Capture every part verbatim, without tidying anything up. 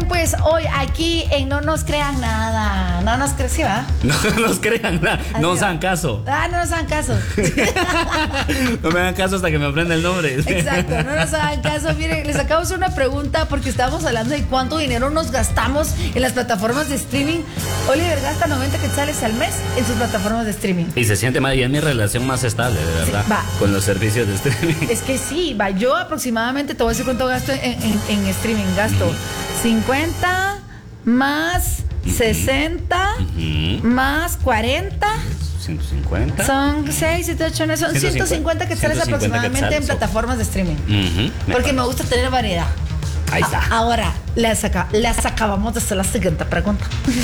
pues hoy aquí en No Nos Crean Nada. No nos crean, ¿sí va? No nos crean nada, no nos hagan caso. Ah, no nos hagan caso. No me hagan caso hasta que me aprenda el nombre. Exacto, no nos hagan caso. Miren, les acabo de hacer una pregunta porque estábamos hablando de cuánto dinero nos gastamos en las plataformas de streaming. Oliver gasta noventa quetzales al mes en sus plataformas de streaming. Y se siente más, y es mi relación más estable, de verdad, sí, va. Con los servicios de streaming. Es que sí, va. Yo aproximadamente, te voy a decir cuánto gasto en, en, en streaming. Gasto uh-huh. cincuenta más uh-huh. sesenta uh-huh. más cuarenta. ciento cincuenta. Son seis, siete, ocho, nueve, son ciento cincuenta quetzales aproximadamente quetzales, en plataformas de streaming. Uh-huh. Porque me gusta tener variedad. Ahí está. Ahora, les, acá, les acabamos de hacer la siguiente pregunta.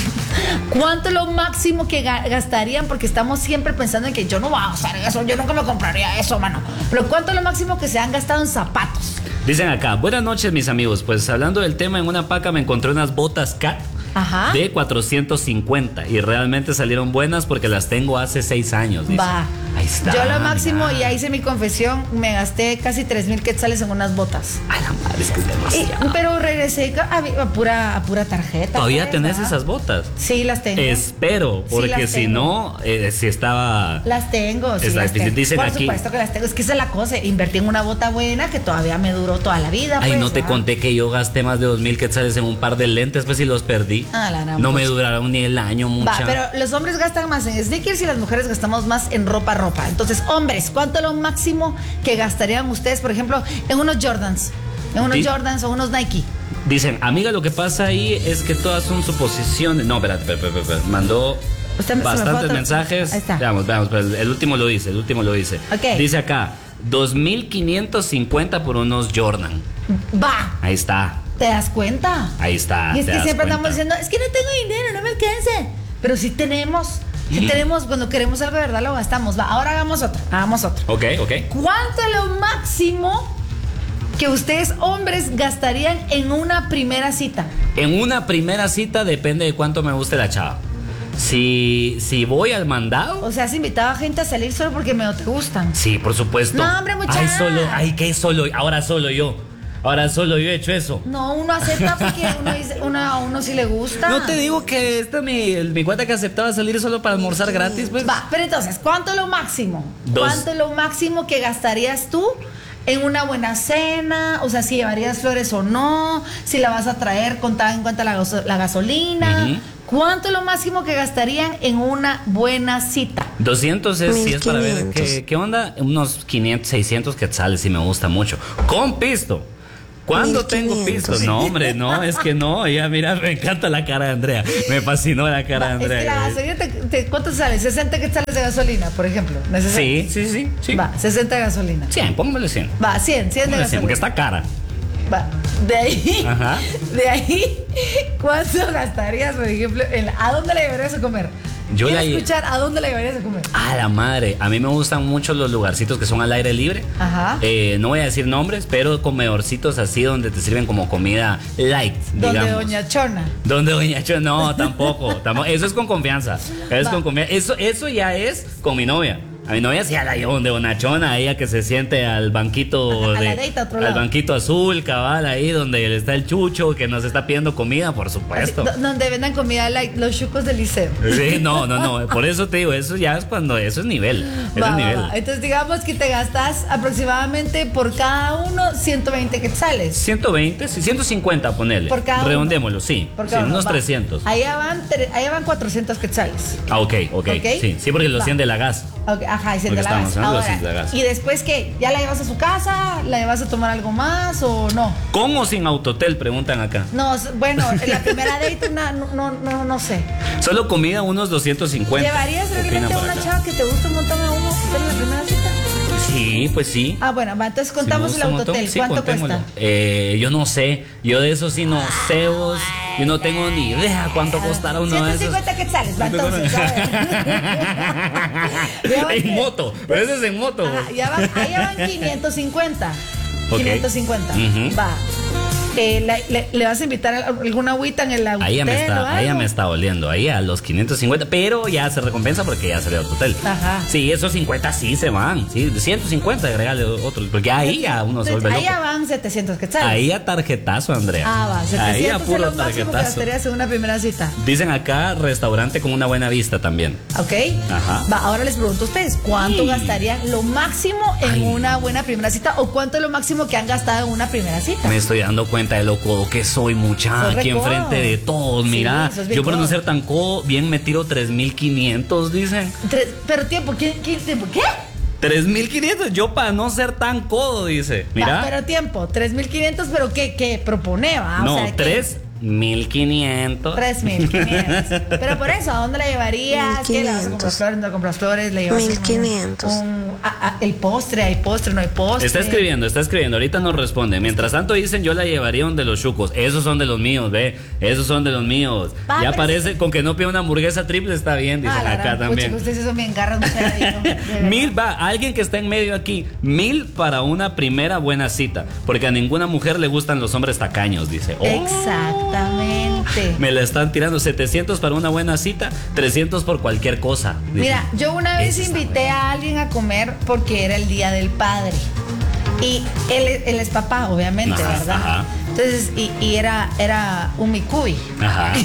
¿Cuánto es lo máximo que ga- gastarían? Porque estamos siempre pensando en que yo no voy a usar eso, yo nunca me compraría eso, mano. Pero ¿cuánto es lo máximo que se han gastado en zapatos? Dicen acá, buenas noches, mis amigos. Pues hablando del tema, en una paca me encontré unas botas Cat. Ajá. De cuatrocientos cincuenta y realmente salieron buenas porque las tengo hace seis años. Dice. Va. Ahí está. Yo lo máximo, mira. y ahí hice mi confesión, me gasté casi tres mil quetzales en unas botas. A la madre, es que es demasiado. Y, pero regresé a, a, pura, a pura tarjeta. ¿Todavía pues, tenés ¿verdad? Esas botas? Sí, las tengo. Espero, porque sí, si no, eh, si estaba... Las tengo, sí, es las tengo. Dicen Por aquí, supuesto que las tengo. Es que esa es la cosa, invertí en una bota buena que todavía me duró toda la vida. Ay, pues, no te ¿verdad? conté que yo gasté más de dos mil quetzales en un par de lentes, pues si los perdí. Ah, la gran no pues. me duraron ni el año, mucha. Va, pero los hombres gastan más en sneakers y las mujeres gastamos más en ropa, ropa. Entonces, hombres, ¿cuánto es lo máximo que gastarían ustedes, por ejemplo, en unos Jordans? En unos ¿Sí? Jordans o unos Nike. Dicen, amiga, lo que pasa ahí es que todas son suposiciones. No, espérate, espérate, espérate, espérate. Mandó Usted, bastantes mensajes. Ahí está. Veamos, veamos, pero el último lo dice, el último lo dice. Okay. Dice acá, dos mil quinientos cincuenta por unos Jordan. Va. Ahí está. ¿Te das cuenta? Ahí está. Y es te que das siempre cuenta. estamos diciendo, es que no tengo dinero, no me alcanza. Pero sí tenemos. Sí Mm. tenemos, cuando queremos algo de verdad lo gastamos. Va, ahora hagamos otro. Hagamos otro. Ok, ok. ¿Cuánto es lo máximo que ustedes, hombres, gastarían en una primera cita? En una primera cita depende de cuánto me guste la chava. Si, si voy al mandado. O sea, has invitado a gente a salir solo porque me te gustan. Sí, por supuesto. No, hombre, muchacha. Ay, solo, ay, ¿qué solo? Ahora solo yo. Ahora solo yo he hecho eso. No, uno acepta porque uno, dice, uno a uno sí le gusta. No te digo que esta mi, mi cuenta que aceptaba salir solo para almorzar gratis, pues. Va, pero entonces, ¿cuánto es lo máximo? Dos. ¿Cuánto es lo máximo que gastarías tú en una buena cena? O sea, si llevarías flores o no, si la vas a traer, contaba en cuenta la, gaso- la gasolina. Uh-huh. ¿Cuánto es lo máximo que gastarían en una buena cita? doscientos es, si es para ver qué, qué onda. Unos quinientos, seiscientos quetzales, si me gusta mucho. Con pisto. ¿Cuándo tengo pisto? No, hombre, no, es que no. Ya, mira, me encanta la cara de Andrea. Me fascinó la cara Va, de Andrea. Es que la gasolina, te, te, ¿cuánto sale? sesenta quetzales de gasolina, por ejemplo. Sí, sí, sí, sí. Va, sesenta de gasolina. cien, póngale cien. Va, cien, cien de Póngale gasolina. cien, porque está cara. Va, de ahí, Ajá. de ahí, ¿cuánto gastarías, por ejemplo, en la- ¿a dónde le llevarías a comer? Yo Quiero la- escuchar, ¿a dónde le llevarías a comer? A la madre, a mí me gustan mucho los lugarcitos que son al aire libre. Ajá. Eh, no voy a decir nombres, pero comedorcitos así donde te sirven como comida light, Donde digamos. Doña Chona. Donde Doña Chona, no, tampoco, tampoco. Eso es con confianza. Eso es Va. con confianza. Eso, eso ya es con mi novia. A mi novia sí la llevo donde Doña Chona, ella que se siente al banquito A- a de, la date a otro al lado. banquito azul, cabal, ahí donde está el chucho que nos está pidiendo comida, por supuesto. D- donde vendan comida like los chucos del liceo. Sí, no, no, no. Por eso te digo, eso ya es cuando eso es nivel. Eso Va, es va, nivel. va. Entonces digamos que te gastas aproximadamente por cada uno ciento veinte quetzales. ciento veinte, sí, ciento cincuenta, ponele. Por cada uno. Redondémoslo, sí. Por Sí, cada uno, unos va. trescientos. Allá van, tre- allá van cuatrocientos quetzales. Ah, ok, ok. Ok. Sí, sí, porque los Va. cien de la gas. Okay, ajá, y cien Porque de la estamos gas. hablando de Ahora, cien de la gas. ¿y después qué? ¿Ya la llevas a su casa? ¿La llevas a tomar algo más o no? ¿Con o sin autotel? Preguntan acá. No, s- bueno, en la primera date una, no, no, no, no sé. Solo comida, unos doscientos cincuenta. ¿Llevarías Opinan realmente a por una acá. chava que te gusta un montón a uno en la primera cita? Sí, pues sí. Ah, bueno, va, entonces Sí, me contamos gusta el un montón. autotel. Sí, ¿Cuánto contémoslo. cuesta? Eh, yo no sé. Yo de eso sí no sé vos. Yo no tengo ni idea cuánto costará uno de esos. ciento cincuenta quetzales, va, entonces, a ver. Ya van En que- moto. Pero eso es en moto. Ajá, ya van, ahí ya van quinientos cincuenta. Ok. quinientos cincuenta. Ujú. Va. Eh, la- le, le vas a invitar a alguna agüita en el hotel. Ahí ya me o está, ahí ya algo? me está oliendo, ahí a los quinientos cincuenta, pero ya se recompensa porque ya salió a tu hotel. Ajá. Sí, esos cincuenta sí se van, sí, ciento cincuenta agregale otros, porque ahí ya uno se vuelve Ahí ya loco. van setecientos quetzales. Ahí a tarjetazo, Andrea. Ah, va, Ahí a setecientos es puro lo máximo que tarjetazo. gastarías en una primera cita. Dicen acá restaurante con una buena vista también. ¿Ok? Ajá. Va, ahora les pregunto a ustedes, ¿cuánto Sí. gastarían lo máximo en Ay. una buena primera cita? ¿O cuánto es lo máximo que han gastado en una primera cita? Me estoy dando cuenta de lo codo que soy, mucha, Sos re aquí codo. enfrente de todos. Sí, Mira, sos bien yo por no codo. ser tan codo, bien me tiro tres mil quinientos, dicen. Tres- pero tiempo, ¿qué, qué tiempo? ¿Qué? tres mil quinientos, yo para no ser tan codo, dice. Mira. Va, pero tiempo, tres mil quinientos, pero ¿qué, qué propone? Va? O no, sea, ¿qué? tres mil quinientos. tres mil quinientos. Pero por eso, ¿a dónde la llevarías? ¿Qué le vas a comprar flores? ¿No compras flores? ¿Le llevas un- mil quinientos. un- a- a- el postre? ¿Hay postre? ¿No hay postre? Está escribiendo, está escribiendo, ahorita nos responde. Mientras tanto dicen, yo la llevaría donde los chucos. Esos son de los míos, ve. Esos son de los míos. Va, ya pero parece, con que no pida una hamburguesa triple está bien, dicen Ah, la acá gran pucha, también. que ustedes son bien garras, no se la digo, de verdad. Mil, va, alguien que está en medio aquí. Mil para una primera buena cita. Porque a ninguna mujer le gustan los hombres tacaños, dice. Oh, Exactamente. me la están tirando. setecientos para una buena cita, trescientos por cualquier cosa. dice. Mira, yo una vez Eso está invité bueno. a alguien a comer porque era el día del padre. Y él, él es papá, obviamente, Ajá, ¿verdad? ajá. Entonces, y, y era, era un micuy. Ajá.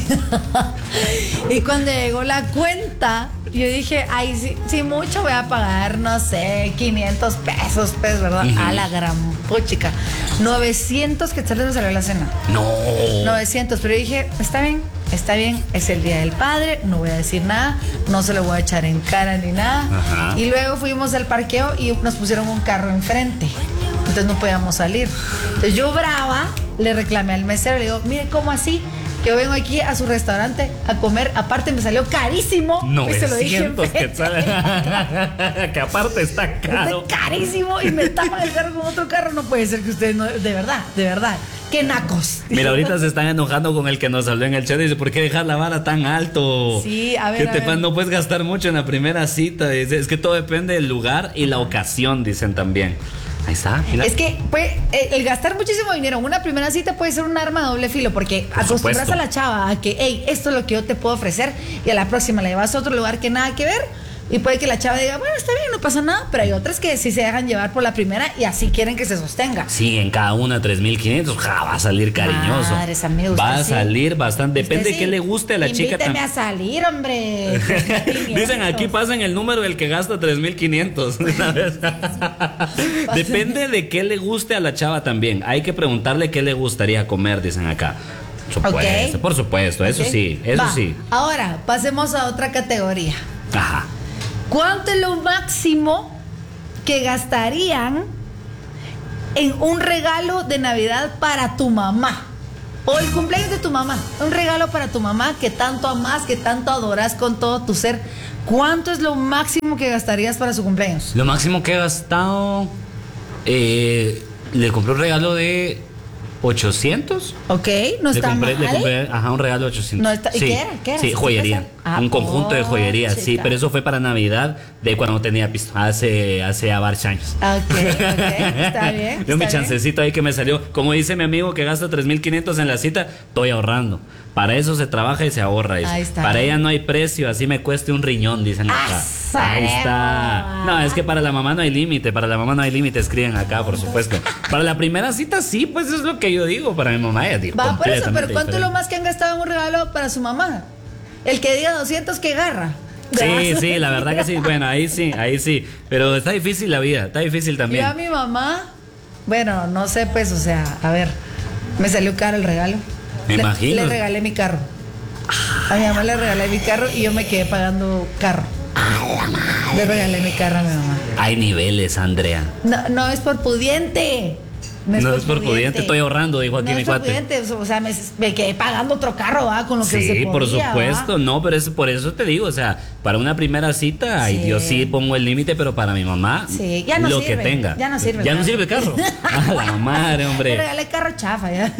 Y cuando llegó la cuenta, yo dije, ay, sí, sí, mucho voy a pagar, no sé, quinientos pesos, pues, ¿verdad? Ujú. A la gran puchica. novecientos quetzales nos salió la cena. No. novecientos, pero yo dije, está bien, está bien, es el día del padre, no voy a decir nada, no se lo voy a echar en cara ni nada. Ajá. Y luego fuimos al parqueo y nos pusieron un carro enfrente, entonces no podíamos salir. Entonces yo brava le reclamé al mesero, le digo, mire, ¿cómo así? Que yo vengo aquí a su restaurante a comer, aparte me salió carísimo. Y se lo dije novecientos enfrente. quetzales. Que aparte está caro. Está carísimo y me tapan el carro con otro carro. No puede ser que ustedes no, de verdad, de verdad. Qué nacos. Mira, ahorita se están enojando con el que nos habló en el chat. Dice, ¿por qué dejar la vara tan alto? Sí, a ver, ¿Qué a te ver. pasa? No puedes gastar mucho en la primera cita. Dice, es que todo depende del lugar y la ocasión, dicen también. Ahí está. Mira. Es que pues, eh, el gastar muchísimo dinero en una primera cita puede ser un arma de doble filo, porque Por acostumbras supuesto. a la chava a que, hey, esto es lo que yo te puedo ofrecer, y a la próxima la llevas a otro lugar que nada que ver, y puede que la chava diga, bueno, está bien, no pasa nada, pero hay otras que sí se dejan llevar por la primera y así quieren que se sostenga. Sí, en cada una tres mil quinientos, ja, va a salir cariñoso. Madres, amigo, usted va a sí. salir bastante. Depende Usted de qué sí, le guste a la chica. Invíteme tam- a salir, hombre. Dicen aquí, pasen el número del que gasta tres mil quinientos. Depende de qué le guste a la chava también. Hay que preguntarle qué le gustaría comer, dicen acá. Supuesto, Ok. por supuesto, eso Ok. sí, eso Va, sí. Ahora, pasemos a otra categoría. Ajá. ¿Cuánto es lo máximo que gastarían en un regalo de Navidad para tu mamá? O el cumpleaños de tu mamá. Un regalo para tu mamá que tanto amas, que tanto adoras con todo tu ser. ¿Cuánto es lo máximo que gastarías para su cumpleaños? Lo máximo que he gastado, eh, le compré un regalo de ochocientos. Ok, no Le está compré, le mal. compré, ajá, un regalo de ochocientos. No está- ¿y qué era? ¿Qué era? Sí, ¿Sí joyería. te pasa? Ah, un conjunto de oh, joyería, sí, chica. pero eso fue para Navidad de cuando no tenía pisto, hace, hace ya varios años. Ok, ok, está bien. Yo mi está bien. chancecito ahí que me salió. Como dice mi amigo que gasta tres mil quinientos en la cita, estoy ahorrando. Para eso se trabaja y se ahorra. Dice. Ahí está. Para ella no hay precio, así me cueste un riñón, dicen acá. ¡Ah, Ahí está. sabemos! No, es que para la mamá no hay límite, para la mamá no hay límite, escriben acá, por supuesto. Para la primera cita sí, pues eso es lo que yo digo. Para mi mamá es Va por eso, pero completamente ¿cuánto es lo diferente. más que han gastado en un regalo para su mamá? El que diga doscientos que agarra. Sí, sí, la verdad que sí. Bueno, ahí sí, ahí sí. Pero está difícil la vida, está difícil también. Yo a mi mamá, bueno, no sé, pues, o sea, a ver, me salió caro el regalo. Me Le- imagino. Le regalé mi carro. A mi mamá le regalé mi carro y yo me quedé pagando carro. Le regalé mi carro a mi mamá. Hay niveles, Andrea. No, no es por pudiente. No es por pudiente, estoy ahorrando, dijo aquí no mi es por cuate. pudiente, o sea, me, me quedé pagando otro carro, ¿va? Con lo que se Sí, podía, por ¿va? supuesto, no, pero es por eso te digo, o sea, para una primera cita, ay Sí. Dios, sí pongo el límite, pero para mi mamá, Sí, ya no lo sirve, que tenga. ya no sirve, Ya no ¿verdad? sirve el carro. A la madre, Le hombre. regalé carro chafa, ya.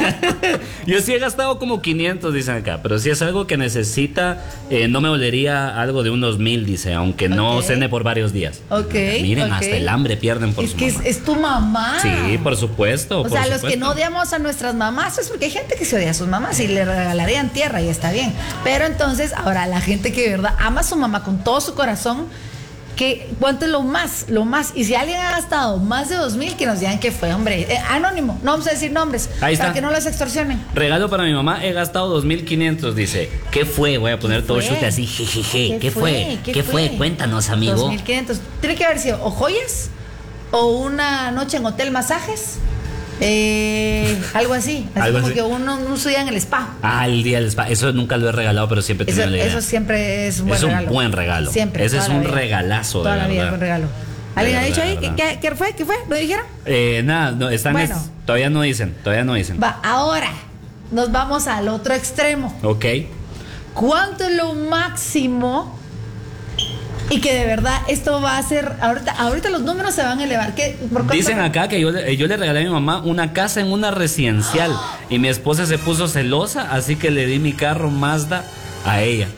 Yo sí he gastado como quinientos, dicen acá, pero si es algo que necesita, eh, no me dolería algo de unos mil, dice, aunque no Ok. cene por varios días. Ok. Miren, ok. hasta el hambre pierden por Es su que es, mamá. es tu mamá. Sí, por supuesto. O por sea, supuesto. los que no odiamos a nuestras mamás es porque hay gente que se odia a sus mamás y le regalarían tierra y está bien. Pero entonces, ahora, la gente que de verdad ama a su mamá con todo su corazón, que ¿cuánto es lo más? Lo más. Y si alguien ha gastado más de dos mil, que nos digan que fue, hombre. Eh, anónimo, no vamos a decir nombres. Ahí está. Para que no los extorsionen. Regalo para mi mamá, he gastado dos mil quinientos, dice. ¿Qué fue? Voy a poner todo chute así, jejeje. ¿Qué, ¿Qué fue? ¿Qué, ¿Qué fue? fue? Cuéntanos, amigo. dos mil quinientos. Tiene que haber sido o joyas o una noche en hotel masajes. Eh, algo así, así ¿Algo como así? que uno, uno día en el spa. Ah, el día del spa. Eso nunca lo he regalado, pero siempre he Eso, tenido la idea. eso siempre es un buen es un regalo. buen regalo. Siempre. Ese es toda la un vida. regalazo, Toda de la vida es verdad. buen regalo. ¿Alguien De ha dicho verdad, ahí de que, verdad. que, que fue? ¿Qué fue? ¿Lo dijeron? Eh, nada, no, están Bueno. es- todavía no dicen, todavía no dicen. Va, ahora nos vamos al otro extremo. Ok. ¿Cuánto es lo máximo? Y que de verdad esto va a ser, ahorita, ahorita los números se van a elevar. ¿Qué, por cuánto? Dicen acá que yo, le- yo le regalé a mi mamá una casa en una residencial y mi esposa se puso celosa, así que le di mi carro Mazda a ella.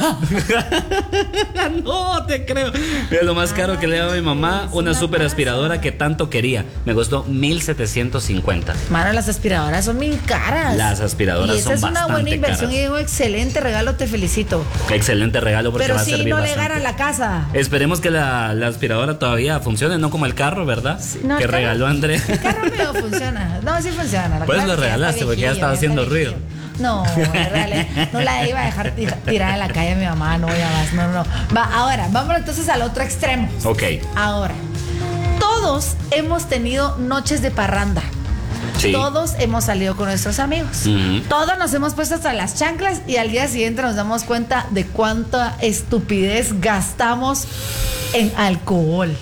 No te creo. Mira, lo más caro que le daba a mi mamá, una super aspiradora que tanto quería. Me costó mil setecientos cincuenta. Mano, las aspiradoras son bien caras. Las aspiradoras y esa son es una bastante buena inversión caras. y un excelente regalo, te felicito. Excelente regalo porque Pero va a sí, servir no le bastante. gana la casa. Esperemos que la, la aspiradora todavía funcione, no como el carro, ¿verdad? No, que el carro- regaló André. El carro mío funciona. No, sí funciona. La Pues claro lo que ya regalaste, está porque ya viejillo, estaba haciendo está viejillo. ruido. No, en realidad, no la iba a dejar tira- tirada en la calle a mi mamá, no, ya vas, no, no. Va, ahora, vamos entonces al otro extremo. Ok. Ahora, todos hemos tenido noches de parranda. Sí. Todos hemos salido con nuestros amigos. Ujú. Todos nos hemos puesto hasta las chanclas y al día siguiente nos damos cuenta de cuánta estupidez gastamos en alcohol.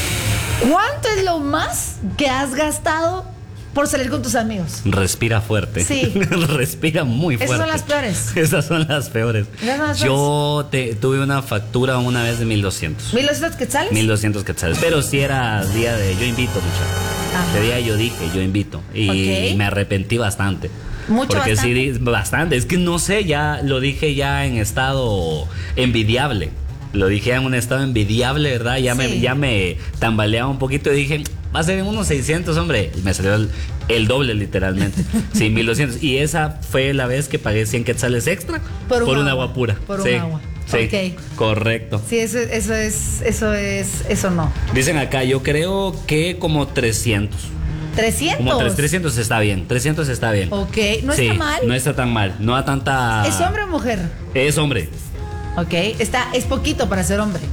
¿Cuánto es lo más que has gastado por salir con tus amigos? Respira fuerte. Sí. Respira muy fuerte. Esas son las peores. Esas son las peores. Esas son las Yo te, tuve una factura una vez de mil doscientos. ¿Mil doscientos quetzales? mil doscientos quetzales. Pero si era día de yo invito, muchacho. Ajá. Ese día yo dije yo invito. Y Ok. me arrepentí bastante. Mucho, Porque bastante. sí, di- bastante. Es que no sé, ya lo dije ya en estado envidiable. Lo dije en un estado envidiable, ¿verdad? Ya, Sí. me, ya me tambaleaba un poquito y dije, va a ser en unos seiscientos, hombre. Y me salió el, el doble, literalmente. Sí, mil doscientos. Y esa fue la vez que pagué cien quetzales extra Por un un agua. agua pura. Por un Sí, agua. Sí, Ok. correcto. Sí, eso, eso es, eso es, eso no. Dicen acá, yo creo que como trescientos. ¿trescientos? Como tres- trescientos está bien. trescientos está bien. Ok, no Sí, está mal. No está tan mal. No da tanta. ¿Es hombre o mujer? Es hombre. Ok, está, es poquito para ser hombre.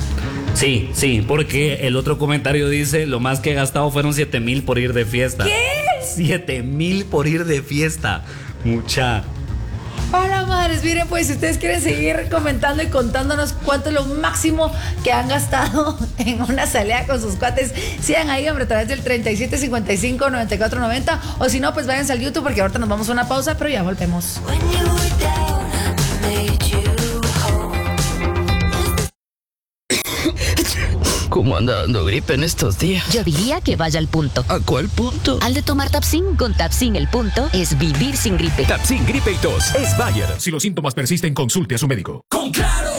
Sí, sí, porque el otro comentario dice, lo más que he gastado fueron siete mil por ir de fiesta. ¿Qué? siete mil por ir de fiesta. Mucha. Hola madres, miren pues si ustedes quieren seguir comentando y contándonos cuánto es lo máximo que han gastado en una salida con sus cuates, sigan ahí hombre a través del treinta y siete cincuenta y cinco noventa y cuatro noventa o si no pues váyanse al YouTube porque ahorita nos vamos a una pausa pero ya volvemos. When you were down, I made you whole. ¿Cómo anda dando gripe en estos días? Yo diría que vaya al punto. ¿A cuál punto? Al de tomar Tapsin, con Tapsin el punto es vivir sin gripe. Tapsin Gripe y Tos es Bayer. Si los síntomas persisten, consulte a su médico. Con Claro,